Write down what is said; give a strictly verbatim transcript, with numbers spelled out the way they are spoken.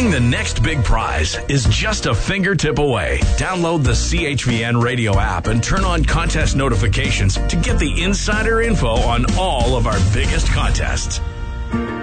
Winning the next big prize is just a fingertip away. Download the C H V N radio app and turn on contest notifications to get the insider info on all of our biggest contests.